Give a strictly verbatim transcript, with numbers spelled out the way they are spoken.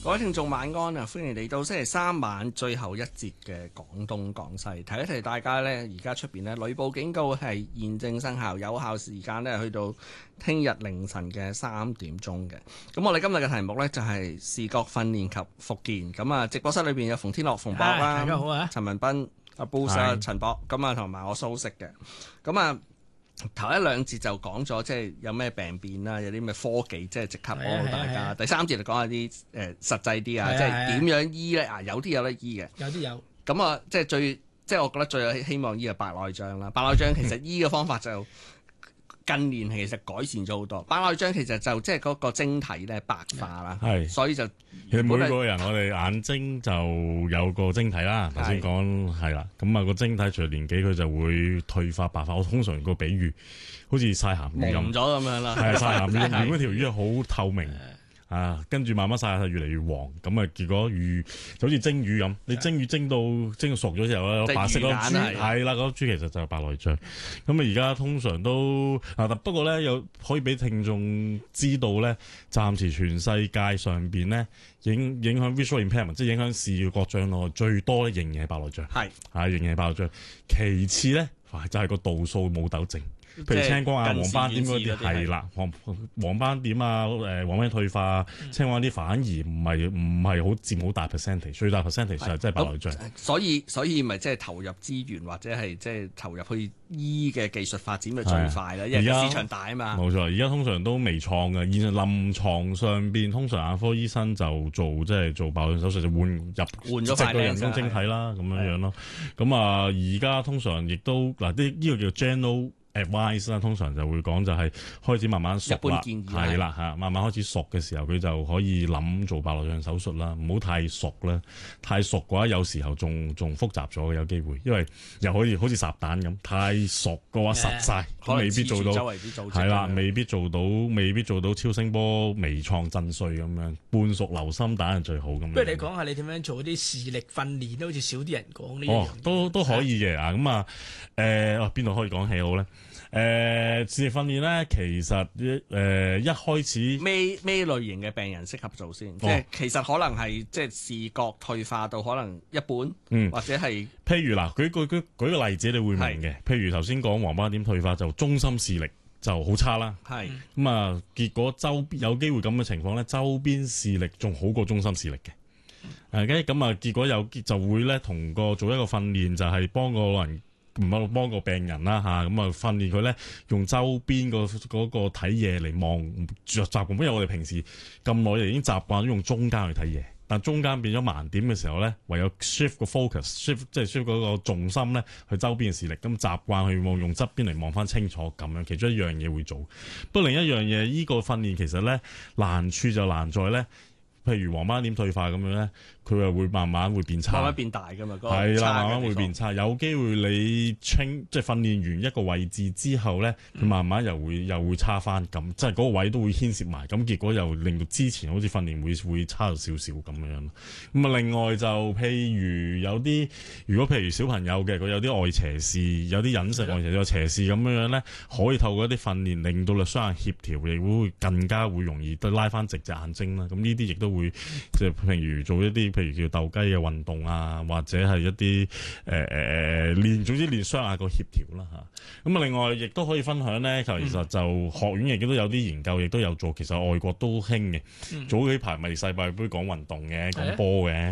各位聽眾晚安啊！歡迎嚟到星期三晚最後一節嘅廣東廣西。提一提大家呢，而家出邊呢，雷暴警告係現正生效，有效時間呢去到聽日凌晨嘅三點鐘嘅。咁我哋今日嘅題目呢，就係視覺訓練及復健。咁啊，直播室裏邊有馮天樂、馮博啦， 大家好啊， 陳文斌、阿 Bruce 啊、陳博，咁啊同埋我蘇軾嘅。咁啊。頭一兩節就講咗，即係有咩病變啦，有啲咩科技，即係即刻幫到大家。第三節就講下啲誒實際啲啊，即係點樣醫咧？啊，有啲有得醫嘅， 有啲有。 咁啊，即係最，即係我覺得最有希望醫嘅白內障啦。白內障其實醫嘅方法就近年其實改善咗好多。白內障其實就即係嗰個晶體咧白化啦， 係， 所以就其實每個人我哋眼睛就有個晶體啦。頭先講係啦，咁啊個晶體隨年紀佢就會退化白化。我通常個比喻好似曬鹹魚咁， 咗咁樣啦。 係曬鹹魚，如果條魚係好透明。啊，跟住慢慢曬下越嚟越黃，咁啊結果魚就好似蒸魚咁，你蒸魚蒸到蒸到熟咗之後咧，白色嗰粒珠係啦，嗰粒珠其實就係白內障。咁啊而家通常都啊，不過咧有可以俾聽眾知道咧，暫時全世界上邊咧影影響 visual impairment， 即係影響視覺障礙最多咧，仍然係白內障。係啊，仍然係白內障。其次咧就係個度數冇糾正。譬如青光眼、黃斑點嗰啲係啦，黃黃斑點啊，誒黃斑退化、嗯、青光啲反而唔係唔係好佔好大 percentage， 最大 percentage 就係真係白內障。 所以所以咪即係投入資源或者係即係投入去醫嘅技術發展咪最快啦，因為市場大啊嘛。冇錯， 而家通常都微創嘅，現臨床上邊通常眼科醫生就做即係做白內障手術就換入換咗塊人工晶體啦，咁樣樣咯。咁啊而家通常亦都嗱啲呢個叫 general advice 啦，通常就會講就係開始慢慢熟啦，係啦嚇，慢慢開始熟嘅時候，佢就可以諗做白內障手術啦，唔好太熟啦，太熟嘅話有時候仲仲複雜咗嘅有機會，因為又可以好似烚蛋咁，太熟嘅話實晒，都未必做到，係啦，未必做到，未必做到超聲波微創震碎咁樣，半熟流心蛋係最好咁樣。 不如你講下你點樣做啲視力訓練，都好似少啲人講呢樣。 哦，都都可以嘅啊，咁啊誒，邊度可以講起好咧？誒、呃，視力訓練咧，其實誒、呃、一開始咩咩類型嘅病人適合做先？哦、即係其實可能係即係視覺退化到可能一半，嗯，或者係譬如嗱，舉舉舉舉個例子，你會明嘅。譬如頭先講黃斑點退化就中心視力就好差啦，係咁啊，結果周邊有機會咁嘅情況咧，周邊視力仲好過中心視力嘅。誒，咁啊，結果有就會咧同個做一個訓練，就係幫個老人。唔係幫個病人啦嚇，咁啊訓練佢咧用周邊個嗰個睇嘢嚟望着習慣，因為我哋平時咁耐已經習慣咗用中間去睇嘢，但中間變咗盲點嘅時候咧，唯有 shift 個 focus，shift 即係 shift 嗰個重心咧去周邊嘅視力，咁習慣去望用側邊嚟望翻清楚咁樣，其中一樣嘢會做。不過另一樣嘢，依個訓練其實咧難處就難在咧，譬如黃斑點退化咁樣咧。佢又會慢慢會變差， 慢慢變大㗎嘛， 係啦，慢慢會變差。有機會你 train 即係訓練完一個位置之後咧，佢、嗯、慢慢又會又會差翻咁，即係嗰個位都會牽涉埋，咁結果又令到之前好似訓練會會差咗少少咁樣。咁啊，另外就譬如有啲，如果譬如小朋友嘅佢有啲外斜視，有啲隱性外斜視、有斜視咁樣樣咧，可以透過一啲訓練令到你雙眼協調，亦會更加會容易都拉翻直隻眼睛啦。咁呢啲亦都會即係譬如做一啲。譬如叫鬥雞嘅運動啊，或者係一啲誒誒誒練，總之練雙眼個協調啦嚇。咁啊，另外亦都可以分享咧，其實就學院亦都有啲研究，亦都有做。其實外國都興嘅。早幾排咪世界盃講運動嘅，講波嘅。